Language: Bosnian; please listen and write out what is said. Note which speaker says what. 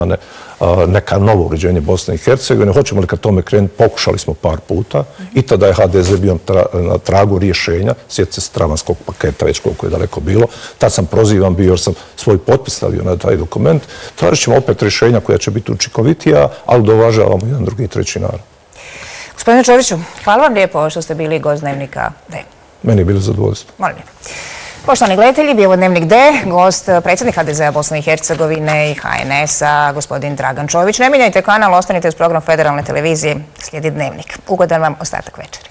Speaker 1: neka novo uređenje Bosne i Hercegovine. Hoćemo li ka tome krenuti? Pokušali smo par puta i tada je HDZ bio na tragu rješenja. Sjetite se travanskog paketa, već koliko je daleko bilo. Tad sam prozivan bio jer sam svoj potpis stavio na taj dokument. Tražit ćemo opet rješenja koja će biti učinkovitija, ali da uvažavamo jedan, drugi i treći narod.
Speaker 2: Gospodine Čoviću, hvala vam lijepo što ste bili gost Dnevnika D.
Speaker 1: Meni je bilo zadovoljstvo.
Speaker 2: Molim lijepo. Poštovani gledatelji, bio je Dnevnik D, gost predsjednik HDZ-a Bosne i Hercegovine i HNS-a, gospodin Dragan Čović. Ne mijenjajte kanal, ostanite uz program Federalne televizije, slijedi Dnevnik. Ugodan vam ostatak večeri.